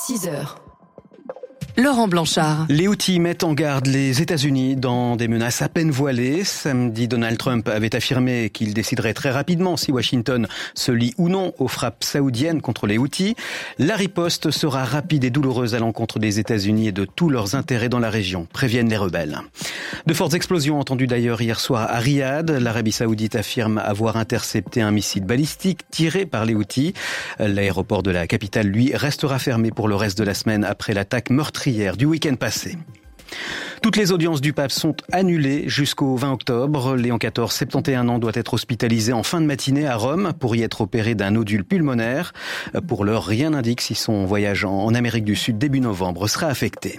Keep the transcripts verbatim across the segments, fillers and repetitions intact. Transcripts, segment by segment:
six heures. Laurent Blanchard. Les Houthis mettent en garde les États-Unis dans des menaces à peine voilées. Samedi, Donald Trump avait affirmé qu'il déciderait très rapidement si Washington se lie ou non aux frappes saoudiennes contre les Houthis. La riposte sera rapide et douloureuse à l'encontre des États-Unis et de tous leurs intérêts dans la région, préviennent les rebelles. De fortes explosions entendues d'ailleurs hier soir à Riyad. L'Arabie Saoudite affirme avoir intercepté un missile balistique tiré par les Houthis. L'aéroport de la capitale, lui, restera fermé pour le reste de la semaine après l'attaque meurtrière du week-end passé. Toutes les audiences du pape sont annulées jusqu'au vingt octobre. Léon quatorze, soixante et onze ans, doit être hospitalisé en fin de matinée à Rome pour y être opéré d'un nodule pulmonaire. Pour l'heure, rien n'indique si son voyage en Amérique du Sud début novembre sera affecté.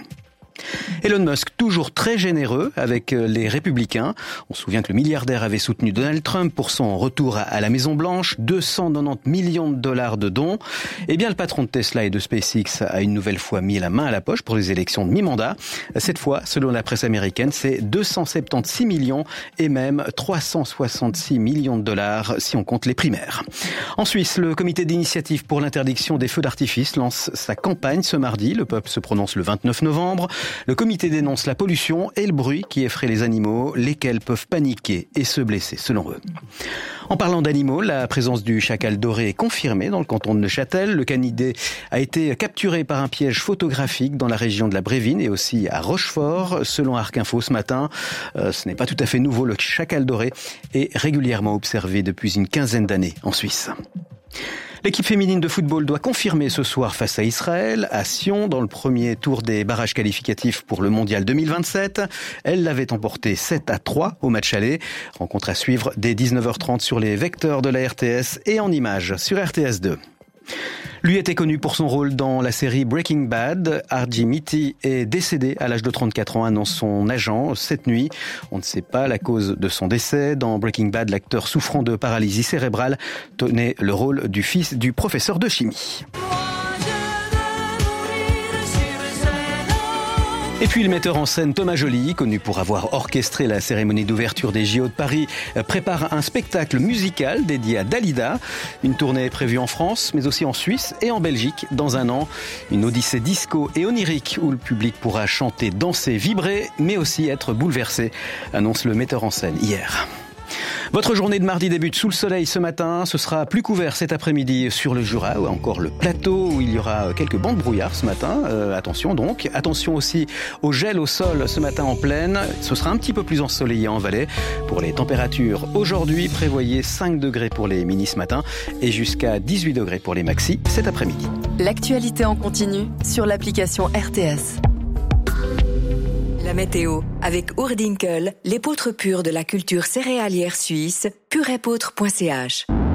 Elon Musk, toujours très généreux avec les Républicains. On se souvient que le milliardaire avait soutenu Donald Trump pour son retour à la Maison-Blanche. deux cent quatre-vingt-dix millions de dollars de dons. Eh bien, le patron de Tesla et de SpaceX a une nouvelle fois mis la main à la poche pour les élections de mi-mandat. Cette fois, selon la presse américaine, c'est deux cent soixante-seize millions et même trois cent soixante-six millions de dollars si on compte les primaires. En Suisse, le comité d'initiative pour l'interdiction des feux d'artifice lance sa campagne ce mardi. Le peuple se prononce le vingt-neuf novembre. Le comité dénonce la pollution et le bruit qui effraie les animaux, lesquels peuvent paniquer et se blesser, selon eux. En parlant d'animaux, la présence du chacal doré est confirmée dans le canton de Neuchâtel. Le canidé a été capturé par un piège photographique dans la région de la Brévine et aussi à Rochefort. Selon Arc Info ce matin, euh, ce n'est pas tout à fait nouveau. Le chacal doré est régulièrement observé depuis une quinzaine d'années en Suisse. L'équipe féminine de football doit confirmer ce soir face à Israël, à Sion, dans le premier tour des barrages qualificatifs pour le Mondial deux mille vingt-sept. Elle l'avait emporté sept à trois au match aller. Rencontre à suivre dès dix-neuf heures trente sur les vecteurs de la R T S et en images sur R T S deux. Lui était connu pour son rôle dans la série Breaking Bad. Archie Mitty est décédé à l'âge de trente-quatre ans, annonce son agent cette nuit. On ne sait pas la cause de son décès. Dans Breaking Bad, l'acteur souffrant de paralysie cérébrale tenait le rôle du fils du professeur de chimie. Et puis le metteur en scène Thomas Joly, connu pour avoir orchestré la cérémonie d'ouverture des J O de Paris, prépare un spectacle musical dédié à Dalida. Une tournée est prévue en France, mais aussi en Suisse et en Belgique dans un an. Une odyssée disco et onirique où le public pourra chanter, danser, vibrer, mais aussi être bouleversé, annonce le metteur en scène hier. Votre journée de mardi débute sous le soleil ce matin. Ce sera plus couvert cet après-midi sur le Jura ou encore le plateau où il y aura quelques bancs de brouillard ce matin. Euh, attention donc. Attention aussi au gel au sol ce matin en plaine. Ce sera un petit peu plus ensoleillé en vallée. Pour les températures, aujourd'hui, prévoyez cinq degrés pour les minis ce matin et jusqu'à dix-huit degrés pour les maxis cet après-midi. L'actualité en continu sur l'application R T S. La météo avec Oerdinkel, l'épeautre pure de la culture céréalière suisse, purépautre point c h.